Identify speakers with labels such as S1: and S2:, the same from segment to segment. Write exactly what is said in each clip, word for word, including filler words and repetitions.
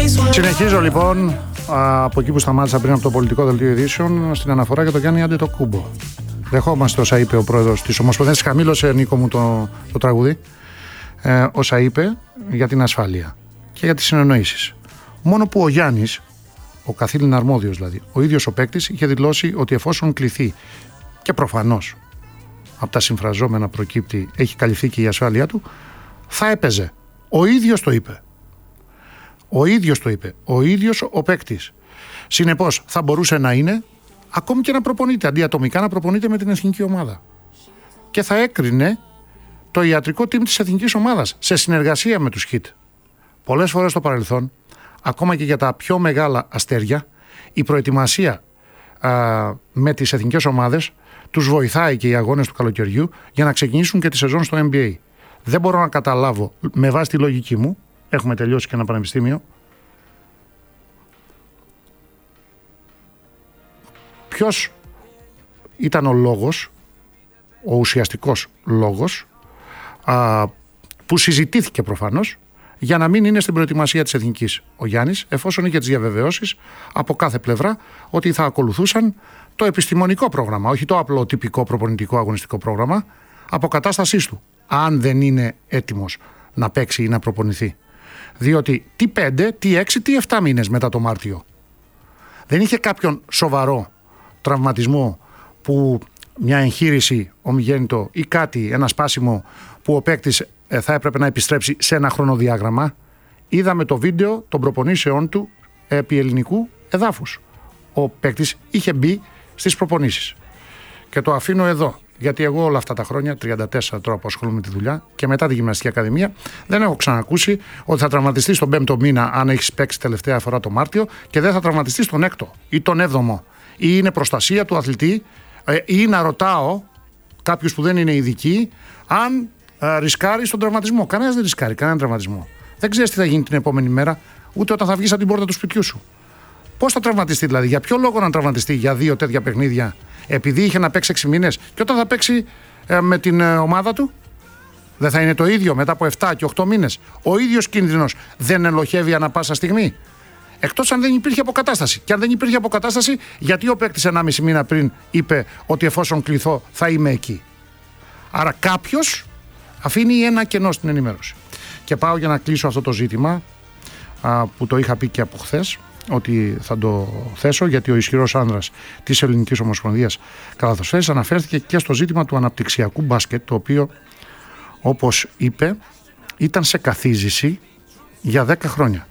S1: Συνεχίζω λοιπόν από εκεί που σταμάτησα πριν από το πολιτικό δελτίο ειδήσεων στην αναφορά για τον Γιάννη Αντετοκούμπο. Δεχόμαστε όσα είπε ο πρόεδρος της Ομοσπονδίας. Χαμήλωσε, Νίκο μου, το, το τραγούδι. Ε, όσα είπε για την ασφάλεια και για τις συνεννοήσεις. Μόνο που ο Γιάννης, ο καθήλυνα αρμόδιος δηλαδή, ο ίδιος ο παίκτης, είχε δηλώσει ότι εφόσον κληθεί και προφανώς από τα συμφραζόμενα προκύπτει έχει καλυφθεί και η ασφάλειά του, θα έπαιζε. Ο ίδιος το είπε. Ο ίδιος το είπε. Ο ίδιος ο παίκτης. Συνεπώς θα μπορούσε να είναι ακόμη και να προπονείται, αντί ατομικά να προπονείται με την εθνική ομάδα. Και θα έκρινε το ιατρικό team της εθνικής ομάδας σε συνεργασία με τους Χιτ. Πολλές φορές στο παρελθόν, ακόμα και για τα πιο μεγάλα αστέρια, η προετοιμασία α, με τις εθνικές ομάδες τους βοηθάει και οι αγώνες του καλοκαιριού για να ξεκινήσουν και τη σεζόν στο N B A. Δεν μπορώ να καταλάβω, με βάση τη λογική μου, έχουμε τελειώσει και ένα πανεπιστήμιο, ποιος ήταν ο λόγος, ο ουσιαστικός λόγος, α, που συζητήθηκε προφανώς, για να μην είναι στην προετοιμασία της εθνικής ο Γιάννης, εφόσον είχε τις διαβεβαιώσεις από κάθε πλευρά ότι θα ακολουθούσαν το επιστημονικό πρόγραμμα, όχι το απλό τυπικό προπονητικό αγωνιστικό πρόγραμμα αποκατάστασής του, αν δεν είναι έτοιμος να παίξει ή να προπονηθεί. Διότι τι πέντε, τι έξι, τι επτά μήνες μετά το Μάρτιο δεν είχε κάποιον σοβαρό τραυματισμό, που μια εγχείρηση ομιγέννητο ή κάτι, ένα σπάσιμο που ο παίκτης ε, θα έπρεπε να επιστρέψει σε ένα χρονοδιάγραμμα. Είδαμε το βίντεο των προπονήσεών του επί ελληνικού εδάφους. Ο παίκτης είχε μπει στις προπονήσεις. Και το αφήνω εδώ, γιατί εγώ όλα αυτά τα χρόνια, τριάντα τέσσερα τώρα που ασχολούμαι με τη δουλειά και μετά τη Γυμναστική Ακαδημία, δεν έχω ξανακούσει ότι θα τραυματιστεί στον πέμπτο μήνα, αν έχει παίξει τελευταία φορά το Μάρτιο, και δεν θα τραυματιστεί στον έκτο ή τον έβδομο. Ή είναι προστασία του αθλητή, ή να ρωτάω κάποιους που δεν είναι ειδικοί αν α, ρισκάρει στον τραυματισμό. Κανένας δεν ρισκάρει κανέναν τραυματισμό. Δεν ξέρεις τι θα γίνει την επόμενη μέρα, ούτε όταν θα βγεις από την πόρτα του σπιτιού σου. Πώς θα τραυματιστεί δηλαδή, για ποιο λόγο να τραυματιστεί για δύο τέτοια παιχνίδια, επειδή είχε να παίξει έξι μήνες, και όταν θα παίξει ε, με την ε, ομάδα του, δεν θα είναι το ίδιο μετά από επτά και οκτώ μήνες? Ο ίδιος κίνδυνος δεν ελοχεύει ανά πάσα στιγμή. Εκτός αν δεν υπήρχε αποκατάσταση. Και αν δεν υπήρχε αποκατάσταση, γιατί ο παίκτης ενάμιση μήνα πριν είπε ότι εφόσον κληθώ θα είμαι εκεί? Άρα κάποιος αφήνει ένα κενό στην ενημέρωση. Και πάω για να κλείσω αυτό το ζήτημα α, που το είχα πει και από χθες, ότι θα το θέσω, γιατί ο ισχυρός άνδρας της Ελληνικής Ομοσπονδίας Καλαθοσφαίρισης αναφέρθηκε και στο ζήτημα του αναπτυξιακού μπάσκετ, το οποίο, όπως είπε, ήταν σε καθίζηση για δέκα χρόνια.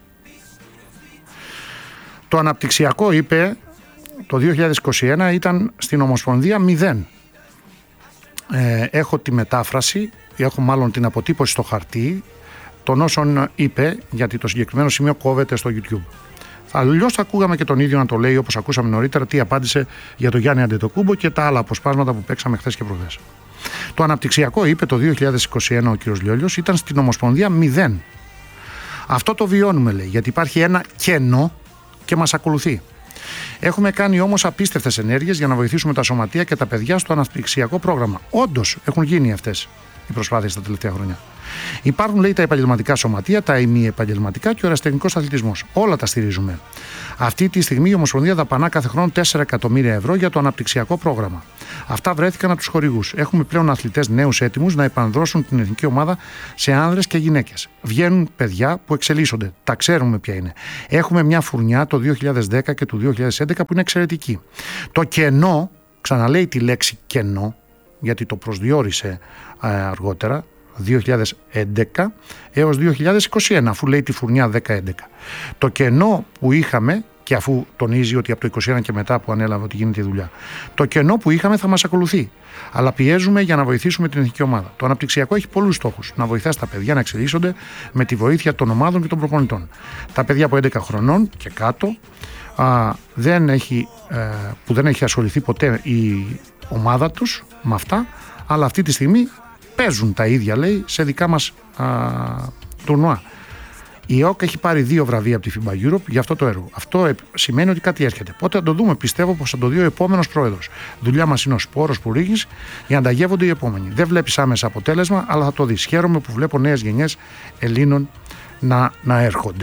S1: Το αναπτυξιακό, είπε, το δύο χιλιάδες είκοσι ένα ήταν στην Ομοσπονδία μηδέν. Ε, έχω τη μετάφραση, έχω μάλλον την αποτύπωση στο χαρτί των όσων είπε, γιατί το συγκεκριμένο σημείο κόβεται στο YouTube. Αλλιώς θα ακούγαμε και τον ίδιο να το λέει, όπως ακούσαμε νωρίτερα, τι απάντησε για τον Γιάννη Αντετοκούμπο και τα άλλα αποσπάσματα που παίξαμε χθες και προχθές. Το αναπτυξιακό, είπε, το δύο χιλιάδες είκοσι ένα ο κ. Λιόλιος, ήταν στην Ομοσπονδία μηδέν. Αυτό το βιώνουμε, λέει, γιατί υπάρχει ένα κενό και μας ακολουθεί. Έχουμε κάνει όμως απίστευτες ενέργειες για να βοηθήσουμε τα σωματεία και τα παιδιά στο αναπτυξιακό πρόγραμμα. Όντως έχουν γίνει αυτές οι προσπάθειες τα τελευταία χρόνια. Υπάρχουν, λέει, τα επαγγελματικά σωματεία, τα ημιεπαγγελματικά και ο ερασιτεχνικός αθλητισμός. Όλα τα στηρίζουμε. Αυτή τη στιγμή η Ομοσπονδία δαπανά κάθε χρόνο τέσσερα εκατομμύρια ευρώ για το αναπτυξιακό πρόγραμμα. Αυτά βρέθηκαν από τους χορηγούς. Έχουμε πλέον αθλητές νέους έτοιμους να επανδρώσουν την εθνική ομάδα σε άνδρες και γυναίκες. Βγαίνουν παιδιά που εξελίσσονται. Τα ξέρουμε ποια είναι. Έχουμε μια φουρνιά το δύο χιλιάδες δέκα και του δύο χιλιάδες έντεκα που είναι εξαιρετική. Το κενό, ξαναλέει τη λέξη κενό, γιατί το προσδιορίσε ε, αργότερα, δύο χιλιάδες έντεκα έως δύο χιλιάδες είκοσι ένα, αφού λέει τη φουρνιά δέκα έντεκα. Το κενό που είχαμε, και αφού τονίζει ότι από το είκοσι ένα και μετά που ανέλαβε ότι γίνεται η δουλειά, το κενό που είχαμε θα μας ακολουθεί. Αλλά πιέζουμε για να βοηθήσουμε την εθνική ομάδα. Το αναπτυξιακό έχει πολλούς στόχους. Να βοηθά τα παιδιά να εξελίσσονται με τη βοήθεια των ομάδων και των προπονητών. Τα παιδιά από έντεκα χρονών και κάτω, α, δεν έχει, ε, που δεν έχει ασχοληθεί ποτέ η ομάδα τους με αυτά, αλλά αυτή τη στιγμή παίζουν τα ίδια, λέει, σε δικά μας α, τουρνουά. Η ΕΟΚ έχει πάρει δύο βραβεία από τη φίμπα Europe για αυτό το έργο. Αυτό σημαίνει ότι κάτι έρχεται. Πότε θα το δούμε? Πιστεύω πως θα το δει ο επόμενος πρόεδρος. Δουλειά μας είναι ο σπόρος που ρίχνεις για να ανταγεύονται οι επόμενοι. Δεν βλέπεις άμεσα αποτέλεσμα, αλλά θα το δεις. Χαίρομαι που βλέπω νέες γενιές Ελλήνων να, να έρχονται.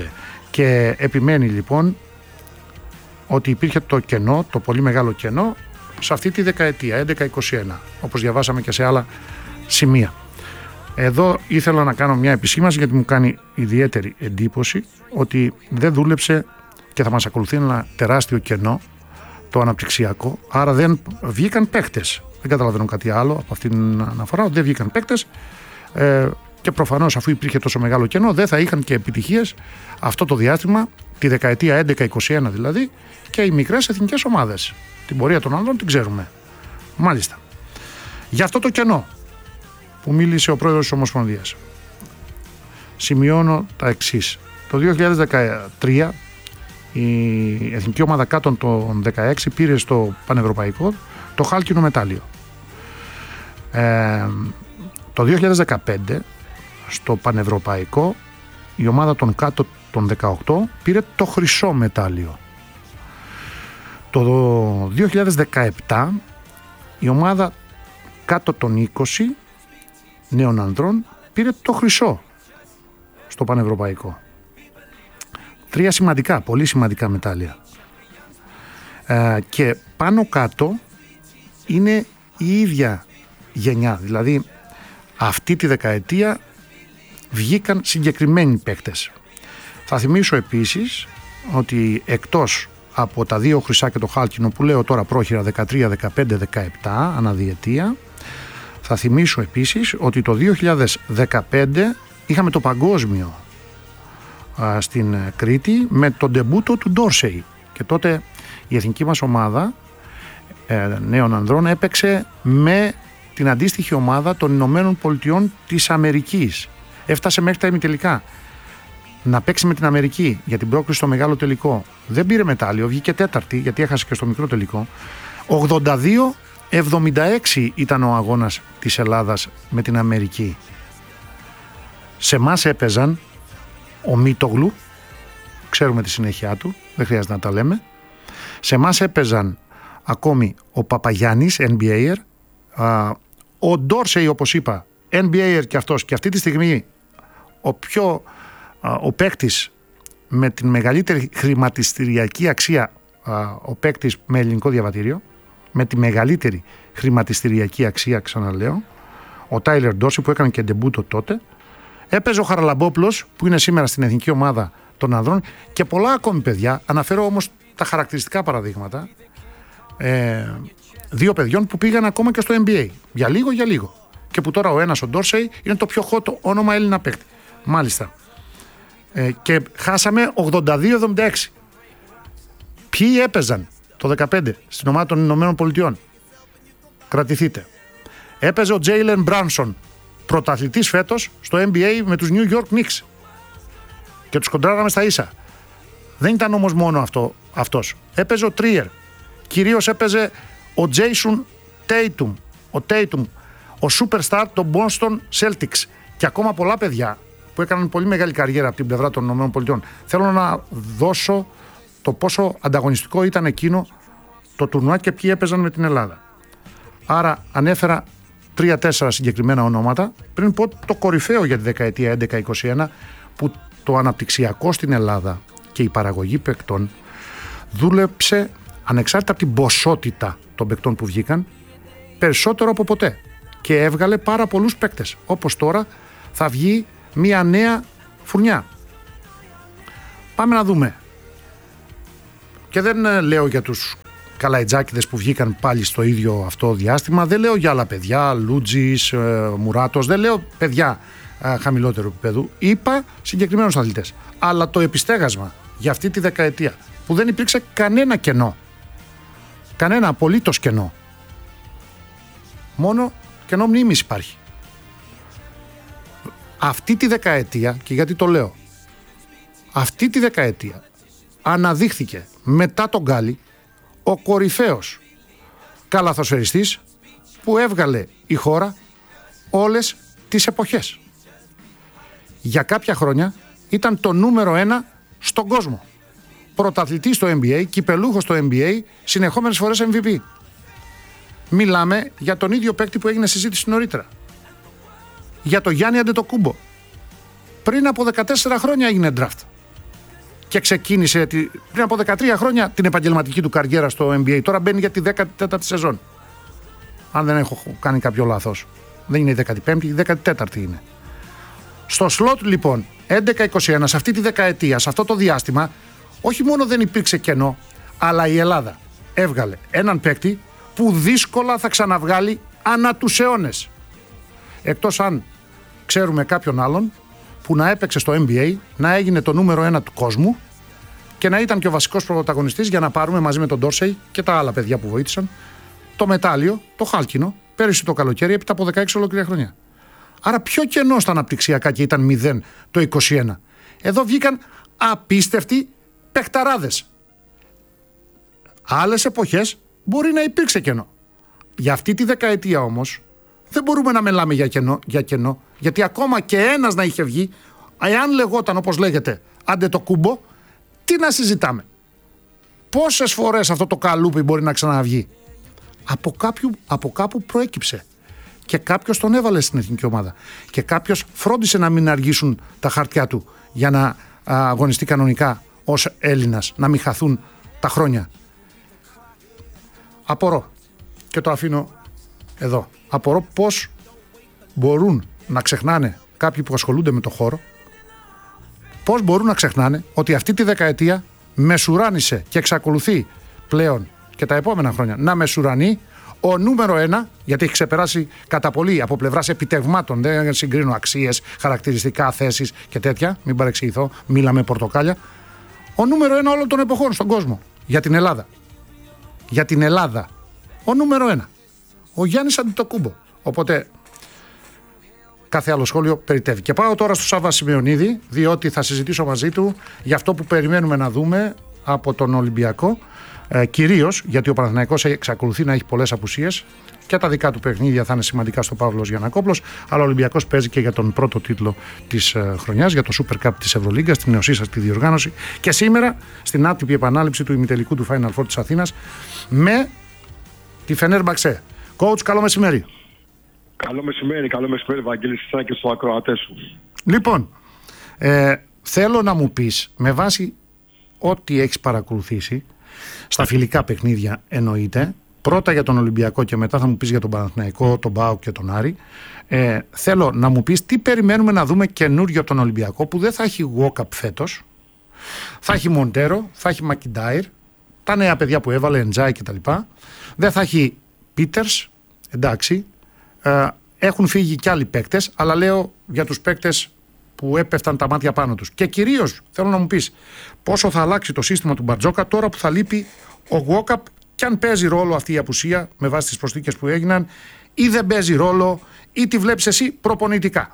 S1: Και επιμένει λοιπόν ότι υπήρχε το κενό, το πολύ μεγάλο κενό σε αυτή τη δεκαετία, έντεκα είκοσι ένα, όπως διαβάσαμε και σε άλλα σημεία. Εδώ ήθελα να κάνω μια επισήμανση, γιατί μου κάνει ιδιαίτερη εντύπωση ότι δεν δούλεψε και θα μας ακολουθεί ένα τεράστιο κενό το αναπτυξιακό, άρα δεν βγήκαν παίκτες. Δεν καταλαβαίνω κάτι άλλο από αυτήν την αναφορά, ότι δεν βγήκαν παίκτες ε, και προφανώς αφού υπήρχε τόσο μεγάλο κενό δεν θα είχαν και επιτυχίες αυτό το διάστημα, τη δεκαετία έντεκα είκοσι ένα δηλαδή, και οι μικρές εθνικές ομάδες. Την πορεία των άλλων την ξέρουμε. Μάλιστα. Για αυτό το κενό που μίλησε ο πρόεδρος της Ομοσπονδίας, σημειώνω τα εξής. Το δύο χιλιάδες δεκατρία η εθνική ομάδα κάτω των δεκαέξι πήρε στο πανευρωπαϊκό το χάλκινο μετάλλιο. Ε, το δύο χιλιάδες δεκαπέντε στο πανευρωπαϊκό η ομάδα των κάτω των δεκαοκτώ πήρε το χρυσό μετάλλιο. Το δύο χιλιάδες δεκαεπτά η ομάδα κάτω των είκοσι νέων ανδρών πήρε το χρυσό στο πανευρωπαϊκό. Τρία σημαντικά, πολύ σημαντικά μετάλλια. Ε, και πάνω κάτω είναι η ίδια γενιά. Δηλαδή αυτή τη δεκαετία βγήκαν συγκεκριμένοι παίκτες. Θα θυμίσω επίσης ότι εκτός από τα δύο χρυσά και το χάλκινο που λέω τώρα πρόχειρα δεκατρία, δεκαπέντε, δεκαεπτά αναδιετία, θα θυμίσω επίσης ότι το δύο χιλιάδες δεκαπέντε είχαμε το παγκόσμιο α, στην Κρήτη με τον ντεμπούτο του Ντόρσεϊ, και τότε η εθνική μας ομάδα ε, νέων ανδρών έπαιξε με την αντίστοιχη ομάδα των Ηνωμένων Πολιτειών της Αμερικής. Έφτασε μέχρι τα ημιτελικά να παίξει με την Αμερική για την πρόκριση στο μεγάλο τελικό. Δεν πήρε μετάλλιο, βγήκε τέταρτη γιατί έχασε και στο μικρό τελικό. ογδόντα δύο εβδομήντα έξι ήταν ο αγώνας της Ελλάδας με την Αμερική. Σε εμάς έπαιζαν ο Μίτογλου, ξέρουμε τη συνέχεια του, δεν χρειάζεται να τα λέμε. Σε εμάς έπαιζαν ακόμη ο Παπαγιάννης, N B A-er, ο Ντόρσεϊ, όπως είπα, N B A-er και αυτός, και αυτή τη στιγμή ο πιο ο παίκτης με την μεγαλύτερη χρηματιστηριακή αξία, ο παίκτης με ελληνικό διαβατήριο, με τη μεγαλύτερη χρηματιστηριακή αξία, ξαναλέω, ο Τάιλερ Ντόρσεϊ, που έκανε και ντεμπούτο τότε. Έπαιζε ο Χαραλαμπόπουλος, που είναι σήμερα στην εθνική ομάδα των ανδρών, και πολλά ακόμη παιδιά. Αναφέρω όμως τα χαρακτηριστικά παραδείγματα ε, δύο παιδιών που πήγαν ακόμα και στο N B A. Για λίγο, για λίγο. Και που τώρα ο ένας, ο Ντόρσεϊ, είναι το πιο hot όνομα Έλληνα παίκτη. Μάλιστα. Ε, και χάσαμε ογδόντα δύο εβδομήντα έξι. Ποιοι έπαιζαν το δεκαπέντε στην ομάδα των Ηνωμένων Πολιτειών? Κρατηθείτε. Έπαιζε ο Τζέιλεν Μπράνσον, πρωταθλητής φέτος στο N B A με τους New York Knicks, και τους κοντράραμε στα ίσα. Δεν ήταν όμως μόνο αυτό, αυτός. Έπαιζε ο Τρίερ. Κυρίως έπαιζε ο Τζέισον Τέιτουμ, ο Τέιτουμ, ο superstar των Boston Celtics, και ακόμα πολλά παιδιά που έκαναν πολύ μεγάλη καριέρα από την πλευρά των ΗΠΑ. Θέλω να δώσω το πόσο ανταγωνιστικό ήταν εκείνο το τουρνουά και ποιοι έπαιζαν με την Ελλάδα. Άρα ανέφερα τρία-τέσσερα συγκεκριμένα ονόματα πριν πω το κορυφαίο για τη δεκαετία έντεκα είκοσι ένα, που το αναπτυξιακό στην Ελλάδα και η παραγωγή παικτών δούλεψε ανεξάρτητα από την ποσότητα των παικτών που βγήκαν περισσότερο από ποτέ και έβγαλε πάρα πολλούς παίκτες. Όπως τώρα θα βγει μια νέα φουρνιά. Πάμε να δούμε. Και δεν λέω για τους καλαϊτζάκηδες που βγήκαν πάλι στο ίδιο αυτό διάστημα, δεν λέω για άλλα παιδιά, Λούτζης, Μουράτος, δεν λέω παιδιά χαμηλότερου επίπεδου. Είπα συγκεκριμένους αθλητές. Αλλά το επιστέγασμα για αυτή τη δεκαετία, που δεν υπήρξε κανένα κενό, κανένα απολύτως κενό, μόνο κενό μνήμης υπάρχει. Αυτή τη δεκαετία, και γιατί το λέω, αυτή τη δεκαετία αναδείχθηκε μετά τον Γκάλι ο κορυφαίος καλαθοσφαιριστής που έβγαλε η χώρα όλες τις εποχές. Για κάποια χρόνια ήταν το νούμερο ένα στον κόσμο. Πρωταθλητής στο N B A, κυπελούχος στο N B A, συνεχόμενες φορές M V P. Μιλάμε για τον ίδιο παίκτη που έγινε συζήτηση νωρίτερα. Για το Γιάννη Αντετοκούμπο. Πριν από δεκατέσσερα χρόνια έγινε draft. και ξεκίνησε τη, πριν από δεκατρία χρόνια την επαγγελματική του καριέρα στο N B A. Τώρα μπαίνει για τη δέκατη τέταρτη σεζόν. Αν δεν έχω κάνει κάποιο λάθος. Δεν είναι η δέκατη πέμπτη, η δέκατη τέταρτη είναι. Στο σλότ λοιπόν έντεκα είκοσι ένα, σε αυτή τη δεκαετία, σε αυτό το διάστημα, όχι μόνο δεν υπήρξε κενό, αλλά η Ελλάδα έβγαλε έναν παίκτη που δύσκολα θα ξαναβγάλει ανά τους αιώνες. Εκτός αν ξέρουμε κάποιον άλλον που να έπαιξε στο N B A, να έγινε το νούμερο ένα του κόσμου και να ήταν και ο βασικός πρωταγωνιστής για να πάρουμε μαζί με τον Ντόρσεϊ και τα άλλα παιδιά που βοήθησαν το μετάλλιο, το χάλκινο, πέρυσι το καλοκαίρι, έπειτα από δεκαέξι ολόκληρα χρόνια. Άρα πιο κενό στα αναπτυξιακά και ήταν μηδέν το είκοσι ένα. Εδώ βγήκαν απίστευτοι παιχταράδες. Άλλες εποχές μπορεί να υπήρξε κενό. Για αυτή τη δεκαετία όμως δεν μπορούμε να μιλάμε για κενό, για κενό, γιατί ακόμα και ένας να είχε βγει, εάν λεγόταν όπως λέγεται Αντετοκούμπο, τι να συζητάμε. Πόσες φορές αυτό το καλούπι μπορεί να ξαναβγεί. Από, κάποιου, από κάπου προέκυψε. Και κάποιος τον έβαλε στην εθνική ομάδα. Και κάποιος φρόντισε να μην αργήσουν τα χαρτιά του για να αγωνιστεί κανονικά ως Έλληνας, να μην χαθούν τα χρόνια. Απορώ και το αφήνω εδώ. Απορώ πώς μπορούν να ξεχνάνε κάποιοι που ασχολούνται με το χώρο, πώς μπορούν να ξεχνάνε ότι αυτή τη δεκαετία μεσουράνησε και εξακολουθεί πλέον και τα επόμενα χρόνια να μεσουρανεί ο νούμερο ένα, γιατί έχει ξεπεράσει κατά πολύ από πλευράς επιτευγμάτων, δεν συγκρίνω αξίες, χαρακτηριστικά, θέσεις και τέτοια, μην παρεξηγηθώ, μίλαμε πορτοκάλια, ο νούμερο ένα όλων των εποχών στον κόσμο, για την Ελλάδα. Για την Ελλάδα. Ο νούμερο ένα. Ο Γιάννης Αντετοκούμπο. Οπότε κάθε άλλο σχόλιο περιτεύει. Και πάω τώρα στο Σάββα Σημεωνίδη, διότι θα συζητήσω μαζί του για αυτό που περιμένουμε να δούμε από τον Ολυμπιακό. Ε, κυρίως γιατί ο Παναθηναϊκός εξακολουθεί να έχει πολλές απουσίες και τα δικά του παιχνίδια θα είναι σημαντικά στο Παύλος Γιαννακόπουλος, αλλά ο Ολυμπιακός παίζει και για τον πρώτο τίτλο της ε, χρονιάς, για το Super Cup της Ευρωλίγκας, την νεοσύστατη διοργάνωση, και σήμερα στην άτυπη επανάληψη του ημιτελικού του Final Four της Αθήνας με τη Φενέρμπαξε. Coach, καλό μεσημέρι.
S2: Καλό μεσημέρι, καλό μεσημέρι, Βαγγέλη, εσένα και στους ακροατές σου.
S1: Λοιπόν, ε, θέλω να μου πεις, με βάση ό,τι έχεις παρακολουθήσει, στα φιλικά παιχνίδια εννοείται, πρώτα για τον Ολυμπιακό και μετά θα μου πεις για τον Παναθηναϊκό, τον ΠΑΟΚ και τον Άρη, ε, θέλω να μου πεις τι περιμένουμε να δούμε καινούριο από τον Ολυμπιακό, που δεν θα έχει walk-up φέτος, θα έχει Μοντέρο, θα έχει Μακιντάιρ, τα νέα παιδιά που έβαλε, Εντζάι κτλ. Δεν θα έχει Πίτερς, εντάξει, ε, έχουν φύγει κι άλλοι παίκτες, αλλά λέω για τους παίκτες που έπεφταν τα μάτια πάνω τους. Και κυρίως θέλω να μου πεις πόσο θα αλλάξει το σύστημα του Μπαρτζόκα τώρα που θα λείπει ο Γουόκαπ, και αν παίζει ρόλο αυτή η απουσία με βάση τις προσθήκες που έγιναν, ή δεν παίζει ρόλο, ή τη βλέπεις εσύ προπονητικά.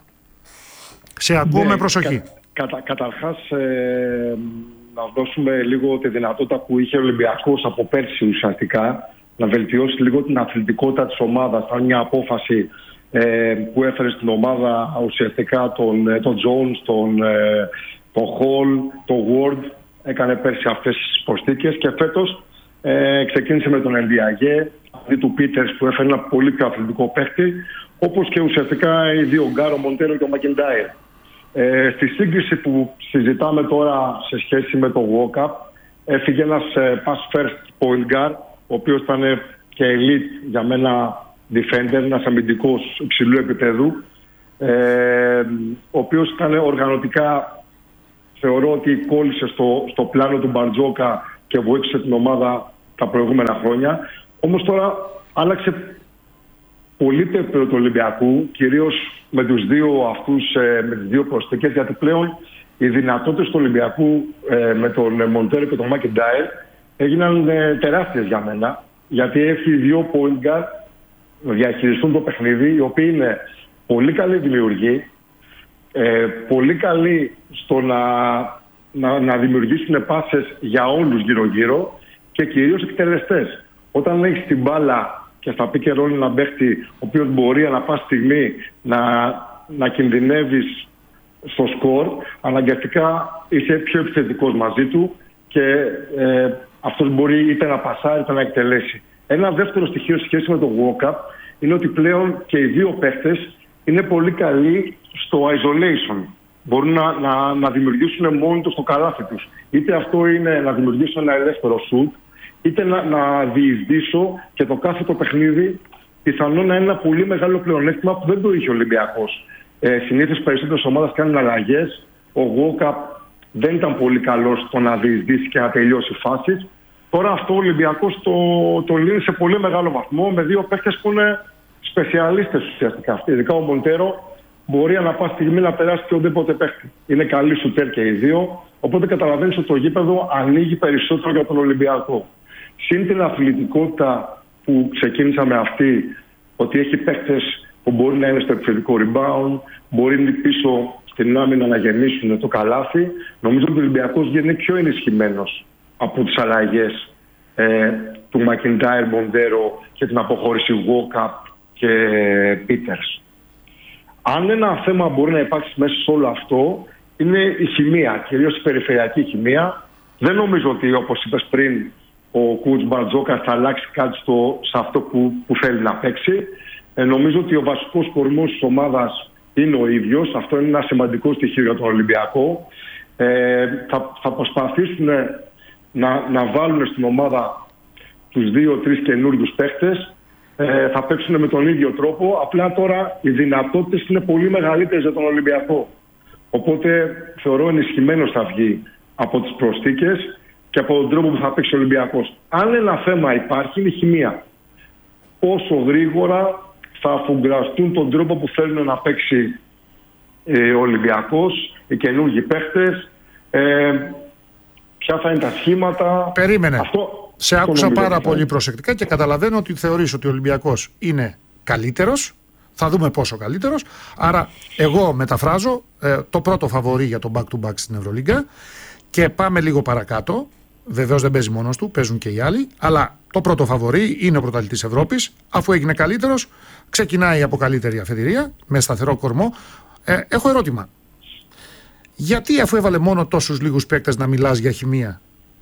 S1: Σε ακούω ναι, με προσοχή.
S2: Κα, κατα, καταρχάς ε, να δώσουμε λίγο τη δυνατότητα που είχε ο Ολυμπιακός από πέρσι ουσιαστικά να βελτιώσει λίγο την αθλητικότητα της ομάδας. Ήταν μια απόφαση ε, που έφερε στην ομάδα ουσιαστικά τον, τον Jones, τον, ε, τον Hall, τον Ward. Έκανε πέρσι αυτές τις προσθήκες και φέτος ε, ξεκίνησε με τον Ενδιαγέ, αντί του Πίτερς που έφερε ένα πολύ πιο αθλητικό παίχτη, όπως και ουσιαστικά οι δύο Γκάρο, Μοντέρο και ο Μακεντάιρ. Ε, στη σύγκριση που συζητάμε τώρα σε σχέση με το Walkup, έφυγε ένας ε, pass first point guard, ο οποίος ήταν και elite για μένα defender, ένας αμυντικός υψηλού επίπεδου, ε, ο οποίος ήταν οργανωτικά, θεωρώ ότι κόλλησε στο, στο πλάνο του Μπαρτζόκα και βοήθησε την ομάδα τα προηγούμενα χρόνια. Όμως τώρα άλλαξε πολύ το επίπεδο του Ολυμπιακού, κυρίως με τους δύο αυτούς, με τις δύο προσθήκες, γιατί πλέον οι δυνατότητες του Ολυμπιακού με τον Μοντέρο και τον Μακεντάιρ έγιναν τεράστιες για μένα, γιατί έχει δύο point guard να διαχειριστούν το παιχνίδι, οι οποίοι είναι πολύ καλοί δημιουργοί, πολύ καλοί στο να, να, να δημιουργήσουν πάσες για όλους γύρω-γύρω και κυρίως εκτελεστές. Όταν έχεις την μπάλα και στα pick and roll έναν παίχτη ο οποίος μπορεί ανά πάση στιγμή να, να κινδυνεύεις στο σκορ, αναγκαστικά είσαι πιο επιθετικός μαζί του και ε, αυτός μπορεί είτε να πασάρει είτε να εκτελέσει. Ένα δεύτερο στοιχείο σε σχέση με το walk-up είναι ότι πλέον και οι δύο παίχτες είναι πολύ καλοί στο isolation. μπορούν να, να, να δημιουργήσουν μόνοι τους το καλάθι τους. Είτε αυτό είναι να δημιουργήσω ένα ελεύθερο σουτ, είτε να, να διεισδύσω και το κάθε το παιχνίδι πιθανόν να είναι ένα πολύ μεγάλο πλεονέκτημα που δεν το είχε ο Ολυμπιακός. Ε, συνήθως περισσότερες ομάδες κάνουν αλλαγές. Ο Γουόκαπ δεν ήταν πολύ καλός στο να διεισδύσει και να τελειώσει φάσεις. Τώρα αυτό ο Ολυμπιακός το, το λύνει σε πολύ μεγάλο βαθμό με δύο παίκτες που είναι σπεσιαλίστες ουσιαστικά. Ειδικά ο Μοντέρο μπορεί ανά πάση στιγμή να περάσει και οδήποτε παίκτη. Είναι καλή σουτέρ και οι δύο. Οπότε καταλαβαίνεις ότι το γήπεδο ανοίγει περισσότερο για τον Ολυμπιακό. Συν την αθλητικότητα που ξεκίνησα με αυτή, ότι έχει παίκτες που μπορεί να είναι στο επιθετικό rebound, μπορεί πίσω στην άμυνα να γεννήσουν το καλάθι. Νομίζω ότι ο Ολυμπιακός γίνεται πιο ενισχυμένος από τις αλλαγές ε, του Μακιντάιρ, Μοντέρο και την αποχώρηση Γουόκαπ και Πίτερς. Αν ένα θέμα μπορεί να υπάρξει μέσα σε όλο αυτό, είναι η χημεία, κυρίως η περιφερειακή χημεία. Δεν νομίζω ότι, όπως είπες πριν, ο Κούτς Μπαρτζόκας θα αλλάξει κάτι στο, σε αυτό που, που θέλει να παίξει. Ε, νομίζω ότι ο βασικός κορμός της ομάδας είναι ο ίδιος. Αυτό είναι ένα σημαντικό στοιχείο για τον Ολυμπιακό. Ε, θα, θα προσπαθήσουν να, να βάλουν στην ομάδα τους δύο-τρεις καινούριους παίχτες. Ε, θα παίξουν με τον ίδιο τρόπο. Απλά τώρα οι δυνατότητες είναι πολύ μεγαλύτερες για τον Ολυμπιακό. Οπότε θεωρώ ενισχυμένος θα βγει από τις προσθήκες και από τον τρόπο που θα παίξει ο Ολυμπιακός. Αν ένα θέμα υπάρχει, είναι η χημεία. Πόσο γρήγορα θα αφουγκραστούν τον τρόπο που θέλουν να παίξει ε, ο Ολυμπιακός, οι καινούργιοι παίχτες, ε, ποια θα είναι τα σχήματα.
S1: Περίμενε.
S2: Αυτό,
S1: Σε άκουσα πάρα πολύ προσεκτικά και καταλαβαίνω ότι θεωρείς ότι ο Ολυμπιακός είναι καλύτερος. Θα δούμε πόσο καλύτερος. Άρα εγώ μεταφράζω ε, το πρώτο φαβορί για το back-to-back στην Ευρωλίγκα και πάμε λίγο παρακάτω. Βεβαίως δεν παίζει μόνος του, παίζουν και οι άλλοι. Αλλά το πρώτο φαβορί είναι ο πρωταθλητής Ευρώπης. Αφού έγινε καλύτερος, ξεκινάει από καλύτερη αφετηρία με σταθερό κορμό. Ε, έχω ερώτημα. Γιατί αφού έβαλε μόνο τόσους λίγους παίκτες να μιλάς για χημεία?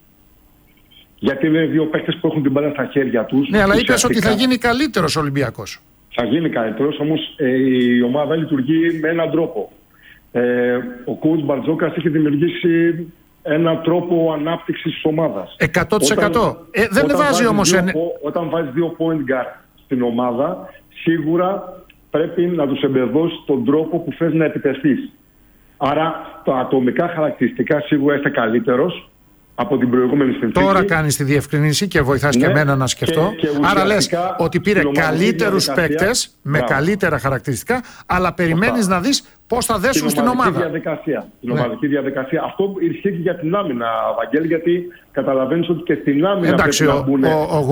S2: Γιατί είναι δύο παίκτες που έχουν την μπάλα στα χέρια τους.
S1: Ναι, αλλά είπες ότι θα γίνει καλύτερος ο Ολυμπιακός.
S2: Θα γίνει καλύτερος, όμως ε, η ομάδα λειτουργεί με έναν τρόπο. Ε, ο Κούτς Μπαρτζόκας έχει δημιουργήσει έναν τρόπο ανάπτυξης της ομάδας.
S1: εκατό τοις εκατό. Όταν, ε, δεν όταν βάζει όμως...
S2: Δύο,
S1: εν...
S2: Όταν βάζει δύο point guard στην ομάδα, σίγουρα πρέπει να τους εμπεδώσεις τον τρόπο που θες να επιτεθείς. Άρα τα ατομικά χαρακτηριστικά σίγουρα είστε καλύτερος από την προηγούμενη συνθήκη.
S1: Τώρα κάνεις τη διευκρίνηση και βοηθάς, ναι, και εμένα να σκεφτώ. Και, και άρα λες ότι πήρε καλύτερους παίκτες με Μπράβο. καλύτερα χαρακτηριστικά, αλλά περιμένεις να δεις πώς θα δέσουν στην ομάδα.
S2: Διαδικασία, την ναι. ομαδική διαδικασία. Αυτό ισχύει και για την άμυνα, Βαγγέλη, γιατί καταλαβαίνεις ότι και στην άμυνα
S1: Εντάξει,
S2: πρέπει να μπουν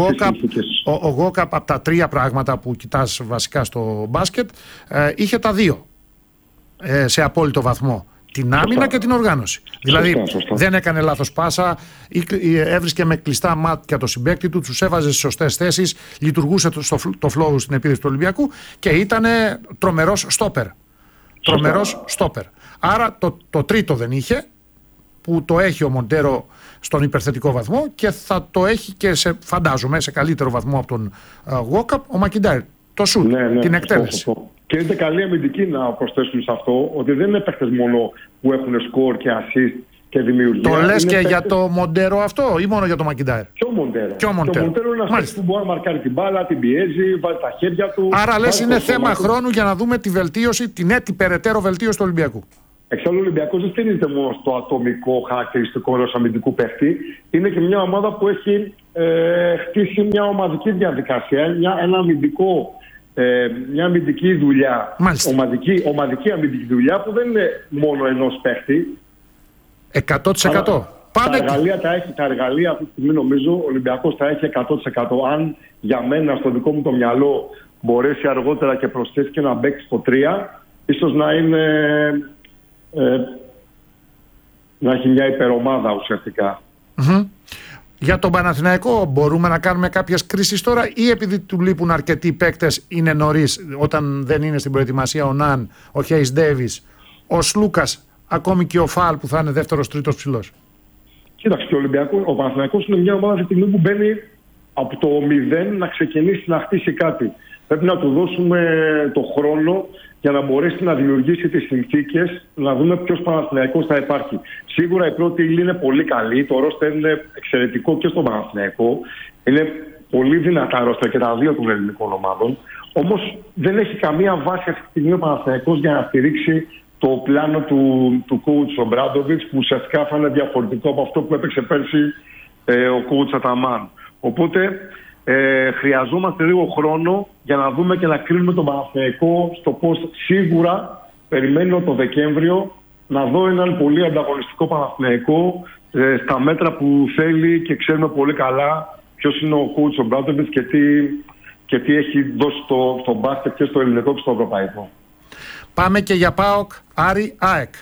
S1: ο Γουόκαπ από τα τρία πράγματα που κοιτάς βασικά στο μπάσκετ ε, είχε τα δύο ε, σε απόλυτο βαθμό. Την άμυνα σωστά. και την οργάνωση. Σωστά, δηλαδή σωστά. δεν έκανε λάθος πάσα, έβρισκε με κλειστά μάτια το συμπαίκτη του, τους έβαζε στις σωστές θέσεις, λειτουργούσε το, στο, το flow στην επίθεση του Ολυμπιακού και ήταν τρομερός στόπερ. Τρομερός στόπερ. Άρα το, το τρίτο δεν είχε, που το έχει ο Μοντέρο στον υπερθετικό βαθμό και θα το έχει και σε, φαντάζομαι, σε καλύτερο βαθμό από τον Γουόκαπ, ο Μακιντάιρ. Το σουτ, ναι, ναι, την εκτέλεση.
S2: Αυτό, αυτό. Και είναι καλή αμυντική να προσθέσουν σε αυτό, ότι δεν είναι παίκτες μόνο που έχουν σκορ και assist και δημιουργία.
S1: Το λες και
S2: παίκτες...
S1: για το Μοντέρο αυτό ή μόνο για το Μακιντάιρ?
S2: Και ο Μοντέρο.
S1: Και ο Μοντέρο.
S2: Το Μοντέρο είναι ένας που μπορεί να μαρκάρει την μπάλα, την πιέζει, βάζει τα χέρια του.
S1: Άρα λες είναι θέμα του. χρόνου για να δούμε τη βελτίωση, την έτη περαιτέρω βελτίωση του Ολυμπιακού.
S2: Εξάλλου ο Ολυμπιακός δεν στηρίζεται μόνο στο ατομικό χαρακτηριστικό ενός αμυντικού παίκτη. Είναι και μια ομάδα που έχει ε, χτίσει μια ομαδική διαδικασία, μια, ένα αμυντικό. Ε, μια αμυντική δουλειά, ομαδική, ομαδική αμυντική δουλειά που δεν είναι μόνο ενός παίχτη.
S1: εκατό τοις εκατό.
S2: Τα εργαλεία τα έχει, τα εργαλεία αυτή τη στιγμή νομίζω ο Ολυμπιακός τα έχει εκατό τοις εκατό. Αν για μένα στο δικό μου το μυαλό μπορέσει αργότερα και προσθέσει και να παίξει στο τρία, ίσως να είναι ε, να έχει μια υπερομάδα ουσιαστικά.
S1: Mm-hmm. Για τον Παναθηναϊκό μπορούμε να κάνουμε κάποιες κρίσεις τώρα ή επειδή του λείπουν αρκετοί παίκτες είναι νωρίς όταν δεν είναι στην προετοιμασία ο Ναν, ο Χέις Ντέβις, ο Σλούκας, ακόμη και ο Φαλ που θα είναι δεύτερος τρίτος ψηλός?
S2: Κοίταξε, ο Ολυμπιακός, ο Παναθηναϊκός είναι μια ομάδα αυτή τη στιγμή που μπαίνει από το μηδέν να ξεκινήσει να χτίσει κάτι. Πρέπει να του δώσουμε το χρόνο για να μπορέσει να δημιουργήσει τις συνθήκες, να δούμε ποιος Παναθηναϊκός θα υπάρχει. Σίγουρα η πρώτη ύλη είναι πολύ καλή, το ρόστερ είναι εξαιρετικό και στο Παναθηναϊκό. Είναι πολύ δυνατά ρόστερ και τα δύο των ελληνικών ομάδων. Όμως δεν έχει καμία βάση αυτή τη στιγμή ο Παναθηναϊκός για να στηρίξει το πλάνο του, του coach Ομπράντοβιτς, που ουσιαστικά θα είναι διαφορετικό από αυτό που έπαιξε πέρσι ε, ο coach Αταμάν. Οπότε ε, χρειαζόμαστε λίγο χρόνο για να δούμε και να κρίνουμε τον Παναθηναϊκό στο πώς. Σίγουρα περιμένω το Δεκέμβριο να δω έναν πολύ ανταγωνιστικό Παναθηναϊκό ε, στα μέτρα που θέλει, και ξέρουμε πολύ καλά ποιος είναι ο coach Ομπράντοβιτς και τι, και τι έχει δώσει στο, στο μπάσκετ και στο ελληνικό και στο ευρωπαϊκό.
S1: Πάμε και για ΠΑΟΚ, Άρη, ΑΕΚ.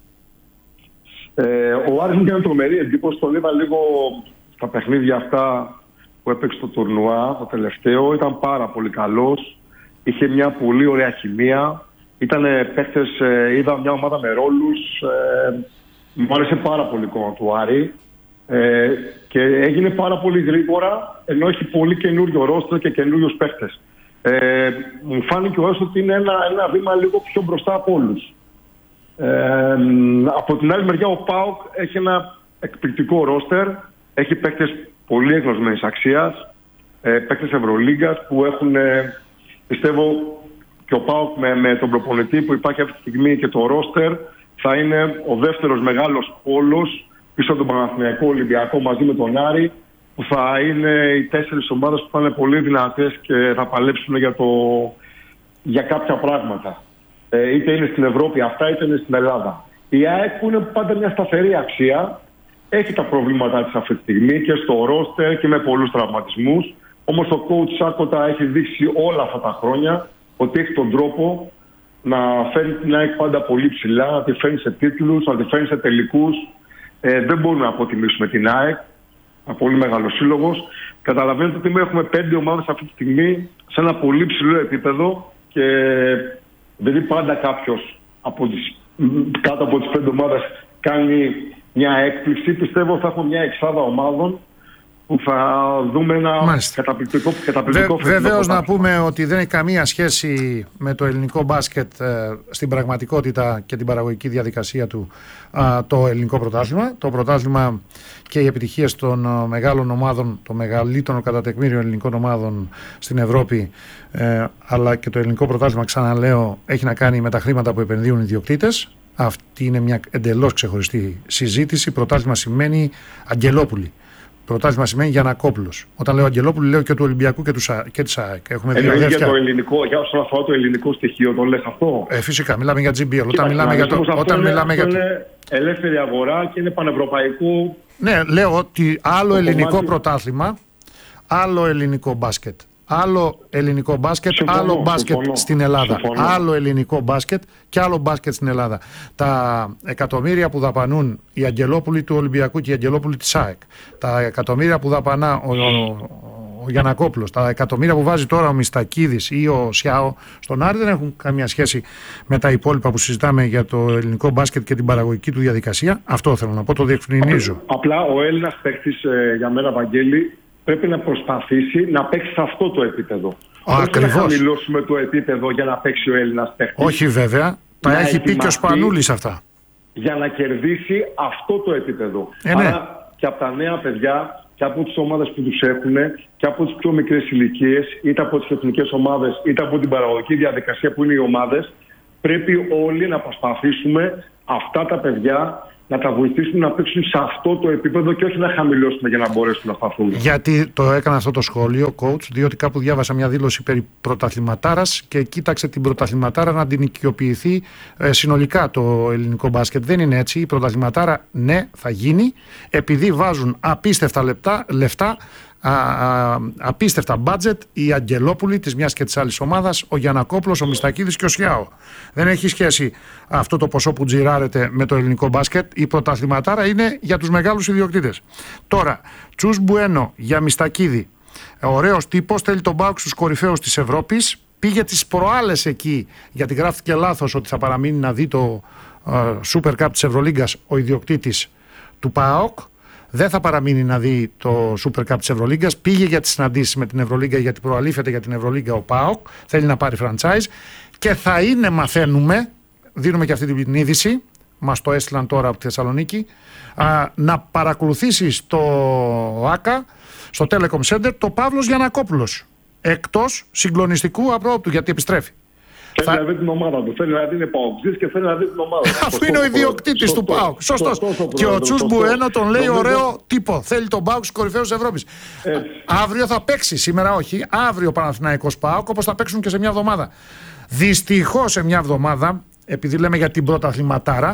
S2: Ε, ο Άρης μου έκανε τρομερή εντύπωση. Τον είδα λίγο στα παιχνίδια αυτά που έπαιξε το τουρνουά, το τελευταίο. Ήταν πάρα πολύ καλός. Είχε μια πολύ ωραία χημεία. Ήταν παίχτες, είδα μια ομάδα με ρόλους. Ε, μου άρεσε πάρα πολύ η εικόνα του Άρη. Ε, και έγινε πάρα πολύ γρήγορα, ενώ έχει πολύ καινούριο ρόστερ και καινούριους παίχτες. Ε, μου φάνηκε ο ότι είναι ένα, ένα βήμα λίγο πιο μπροστά από όλους. Ε, από την άλλη μεριά ο ΠΑΟΚ έχει ένα εκπληκτικό ρόστερ, έχει παίκτες πολύ εγνωσμένης αξίας, ε, παίκτες Ευρωλίγκας που έχουν, ε, πιστεύω, και ο ΠΑΟΚ με, με τον προπονητή που υπάρχει αυτή τη στιγμή και το ρόστερ θα είναι ο δεύτερος μεγάλος πόλος πίσω από τον Παναθηναϊκό, Ολυμπιακό μαζί με τον Άρη, που θα είναι οι τέσσερις ομάδες που θα είναι πολύ δυνατές και θα παλέψουν για, το, για κάποια πράγματα. Ε, είτε είναι στην Ευρώπη αυτά, είτε είναι στην Ελλάδα. Η ΑΕΚ, που είναι πάντα μια σταθερή αξία, έχει τα προβλήματά της αυτή τη στιγμή και στο ρόστερ και με πολλούς τραυματισμούς. Όμως ο coach Σάκοτα έχει δείξει όλα αυτά τα χρόνια ότι έχει τον τρόπο να φέρνει την ΑΕΚ πάντα πολύ ψηλά, να τη φέρνει σε τίτλους, να τη φέρνει σε τελικούς. Ε, δεν μπορούμε να αποτιμήσουμε την ΑΕΚ. Ένα πολύ μεγάλο σύλλογος. Καταλαβαίνετε ότι έχουμε πέντε ομάδες αυτή τη στιγμή σε ένα πολύ ψηλό επίπεδο, και δηλαδή πάντα κάποιος από τις, κάτω από τις πέντε ομάδες κάνει μια έκπληξη. πιστεύω θα έχουμε μια εξάδα ομάδων που θα δούμε ένα Μάλιστα. καταπληκτικό, καταπληκτικό
S1: Βε, Βεβαίως να πούμε ότι δεν έχει καμία σχέση με το ελληνικό μπάσκετ ε, στην πραγματικότητα και την παραγωγική διαδικασία του ε, το ελληνικό πρωτάθλημα. Το πρωτάθλημα και οι επιτυχίες των ε, μεγάλων ομάδων, των μεγαλύτερων κατά τεκμήριο ελληνικών ομάδων στην Ευρώπη, ε, αλλά και το ελληνικό πρωτάθλημα, ξαναλέω, έχει να κάνει με τα χρήματα που επενδύουν οι ιδιοκτήτες. Αυτή είναι μια εντελώς ξεχωριστή συζήτηση. Πρωτάθλημα σημαίνει Αγγελόπουλη. Πρωτάθλημα σημαίνει Γιαννακόπουλος. Όταν λέω Αγγελόπουλο, λέω και του Ολυμπιακού και, του Σα... και της ΑΕΚ. Έχουμε δύο
S2: για το ελληνικό, για όσον αφορά το ελληνικό στοιχείο, το λες αυτό.
S1: Ε, φυσικά, μιλάμε για τζι μπι ελ. Όταν
S2: Κοίτα,
S1: μιλάμε για το. Όταν
S2: είναι,
S1: μιλάμε για το...
S2: είναι ελεύθερη αγορά και είναι πανευρωπαϊκό.
S1: Ναι, λέω ότι άλλο ελληνικό κομμάτι... πρωτάθλημα, άλλο ελληνικό μπάσκετ. Άλλο ελληνικό μπάσκετ, συμφωνώ, άλλο μπάσκετ συμφωνώ, στην Ελλάδα. Συμφωνώ. Άλλο ελληνικό μπάσκετ και άλλο μπάσκετ στην Ελλάδα. Τα εκατομμύρια που δαπανούν οι Αγγελόπουλοι του Ολυμπιακού και οι Αγγελόπουλοι της ΑΕΚ, τα εκατομμύρια που δαπανά ο, ο, ο Γιαννακόπουλος, τα εκατομμύρια που βάζει τώρα ο Μιστακίδης ή ο Σιάο στον Άρη δεν έχουν καμία σχέση με τα υπόλοιπα που συζητάμε για το ελληνικό μπάσκετ και την παραγωγική του διαδικασία. Αυτό θέλω να πω, το διευκρινίζω.
S2: Απλά ο Έλληνας παίκτης, ε, για μένα, Βαγγέλη, πρέπει να προσπαθήσει να παίξει σε αυτό το επίπεδο. Όχι να χαμηλώσουμε το επίπεδο για να παίξει ο Έλληνας παίκτης.
S1: Όχι βέβαια, τα έχει πει και ο Σπανούλης αυτά.
S2: Για να κερδίσει αυτό το επίπεδο.
S1: Ε, ναι.
S2: Άρα και από τα νέα παιδιά και από τις ομάδες που τους έχουν και από τις πιο μικρές ηλικίες, είτε από τις εθνικές ομάδες είτε από την παραγωγική διαδικασία που είναι οι ομάδες, πρέπει όλοι να προσπαθήσουμε αυτά τα παιδιά να τα βοηθήσουν να παίξουν σε αυτό το επίπεδο και όχι να χαμηλώσουμε για να μπορέσουν να σταθούν.
S1: Γιατί το έκανα αυτό το σχόλιο, coach, διότι κάπου διάβασα μια δήλωση περί πρωταθληματάρας και κοίταξε την πρωταθληματάρα να την οικειοποιηθεί ε, συνολικά το ελληνικό μπάσκετ. Δεν είναι έτσι. Η πρωταθληματάρα, ναι, θα γίνει, επειδή βάζουν απίστευτα λεπτά, λεφτά, Α, α, απίστευτα μπάτζετ οι Αγγελόπουλοι της μιας και της άλλης ομάδας, ο Γιαννακόπουλος, ο Μιστακίδης και ο Σιάο. Δεν έχει σχέση αυτό το ποσό που τζιράρεται με το ελληνικό μπάσκετ. Η πρωταθληματάρα είναι για τους μεγάλους ιδιοκτήτες. Τώρα, Τσους Μπουένο για Μιστακίδη, ωραίος τύπος, θέλει τον ΠΑΟΚ στους κορυφαίους της Ευρώπης. Πήγε τις προάλλες εκεί, γιατί γράφτηκε λάθος ότι θα παραμείνει να δει το uh, Super Cup της Ευρωλίγκας ο ιδιοκτήτης του ΠΑΟΚ. δεν θα παραμείνει να δει το Super Cup της Ευρωλίγκας. Πήγε για τις συναντήσεις με την Ευρωλίγκα, γιατί προαλήφεται για την Ευρωλίγκα ο ΠΑΟΚ. Θέλει να πάρει franchise και θα είναι, μαθαίνουμε, δίνουμε και αυτή την είδηση, μας το έστειλαν τώρα από τη Θεσσαλονίκη, α, να παρακολουθήσει στο ΆΚΑ, στο Telecom Center, το Παύλος Γιαννακόπουλος. Εκτός συγκλονιστικού απρόοπτου, γιατί επιστρέφει.
S2: Θέλει θα... να δει την ομάδα του. Θέλει να δει την ΠΑΟΚ και θέλει να δει την ομάδα του.
S1: Αυτό είναι ο ιδιοκτήτης του ΠΑΟΚ. Σωστός. Και ο Τσούς Μπουένο τον λέει ωραίο τύπο. Θέλει τον ΠΑΟΚ στους κορυφαίους της Ευρώπης. Αύριο θα παίξει, σήμερα όχι. Αύριο Παναθηναϊκός ΠΑΟΚ, όπως θα παίξουν και σε μια εβδομάδα. Δυστυχώς σε μια εβδομάδα, επειδή λέμε για την πρωταθληματάρα,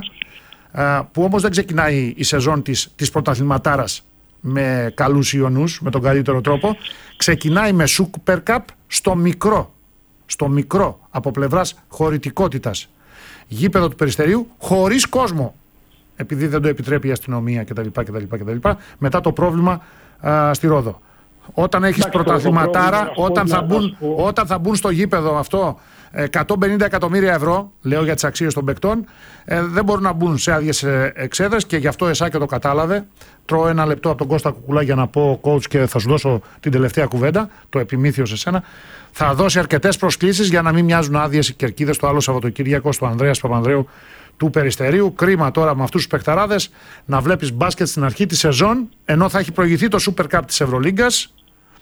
S1: που όμως δεν ξεκινάει η σεζόν της, της πρωταθληματάρας με καλούς ιονούς, με τον καλύτερο τρόπο, ξεκινάει με Super Cup στο μικρό. Στο μικρό, από πλευράς χωρητικότητας, γήπεδο του Περιστερίου, χωρίς κόσμο, επειδή δεν το επιτρέπει η αστυνομία κτλ. κτλ, κτλ μετά το πρόβλημα α, στη Ρόδο. Όταν έχεις πρωταθληματάρα, όταν, θα μπουν, όταν θα μπουν στο γήπεδο αυτό εκατόν πενήντα εκατομμύρια ευρώ, λέω για τις αξίες των παικτών, ε, δεν μπορούν να μπουν σε άδειες εξέδρες, και γι' αυτό Εσάκιο το κατάλαβε. Τρώω ένα λεπτό από τον Κώστα Κουκουλά για να πω coach και θα σου δώσω την τελευταία κουβέντα, το επιμήθειο σε σένα. Θα δώσει αρκετές προσκλήσεις για να μην μοιάζουν άδειες οι κερκίδες το άλλο Σαββατοκύριακο στο Ανδρέας Παπανδρέου του Περιστερίου. Κρίμα τώρα με αυτούς τους παιχταράδες να βλέπεις μπάσκετ στην αρχή της σεζόν, ενώ θα έχει προηγηθεί το Super Cup της Ευρωλίγκας,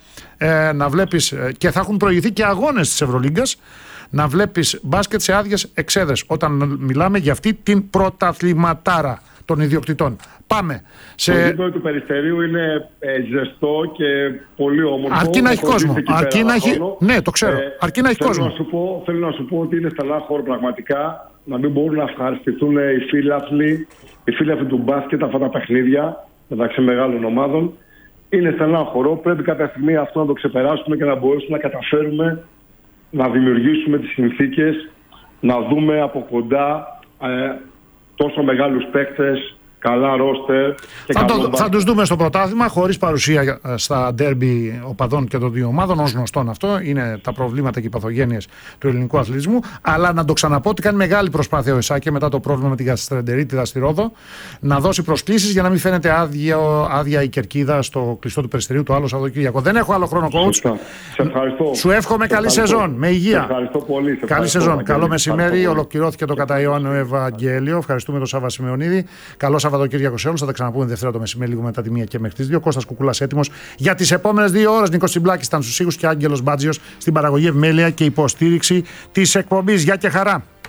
S1: ε, να βλέπεις, και θα έχουν προηγηθεί και αγώνες της Ευρωλίγκας, να βλέπεις μπάσκετ σε άδειες εξέδρες, όταν μιλάμε για αυτή την πρωταθληματάρα των ιδιοκτητών. Πάμε.
S2: Σε... Το γήπεδο του Περιστερίου είναι ε, ζεστό και πολύ όμορφο.
S1: Αρκεί να έχει κόσμο. Αρκεί να έχει... Ναι, το ξέρω.
S2: Ε,
S1: Αρκεί να έχει
S2: θέλω
S1: κόσμο.
S2: Να σου πω, θέλω να σου πω ότι είναι στενάχωρο πραγματικά να μην μπορούν να ευχαριστηθούν οι φίλαθλοι, οι φίλαθλοι του μπάσκετ αυτά τα παιχνίδια μεταξύ μεγάλων ομάδων. Είναι στενάχωρο. Πρέπει κάποια στιγμή αυτό να το ξεπεράσουμε και να μπορέσουμε να καταφέρουμε να δημιουργήσουμε τις συνθήκες, να δούμε από κοντά ε, τόσο μεγάλους παίκτες, καλά ρόστερ.
S1: Θα, το, θα τους δούμε στο πρωτάθλημα, χωρίς παρουσία στα ντέρμπι οπαδών και των δύο ομάδων, ως γνωστόν αυτό. Είναι τα προβλήματα και οι παθογένειες του ελληνικού αθλητισμού. Αλλά να το ξαναπώ ότι κάνει μεγάλη προσπάθεια ο Εσάκη μετά το πρόβλημα με την γαστρεντερίτιδα στη Ρόδο να δώσει προσκλήσεις για να μην φαίνεται άδεια, άδεια η κερκίδα στο κλειστό του Περιστερίου το άλλο Σαββατοκύριακο. Δεν έχω άλλο χρόνο, coach.
S2: Σε ευχαριστώ.
S1: Σου εύχομαι
S2: σε
S1: καλή
S2: ευχαριστώ.
S1: σεζόν. Με υγεία.
S2: Σε ευχαριστώ πολύ. Σε
S1: καλή σεζόν.
S2: Καλό
S1: Καλό μεσημέρι. Ολοκληρώθηκε το κατά Ιωάννου Ευαγγέλιο. Ευχαριστούμε τον Σάββα Σημεωνίδη. Καλό Σαββατοκύριακο σε όλους. Θα τα ξαναπούμε Δευτέρα το μεσημέρι, λίγο μετά τη μία και μέχρι τις δύο. Κώστας Κουκουλάς έτοιμος για τις επόμενες δύο ώρες. Νίκος Τσιμπλάκης ήταν στους ήχους και Άγγελος Μπάτζιος στην παραγωγή, επιμέλεια και υποστήριξη της εκπομπής. Γεια και χαρά.